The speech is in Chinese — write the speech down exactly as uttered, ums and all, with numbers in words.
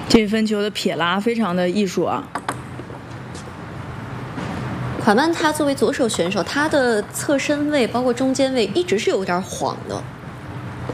这分球的撇拉非常的艺术啊。 款曼他作为左手选手，他的侧身位包括中间位一直是有点晃的。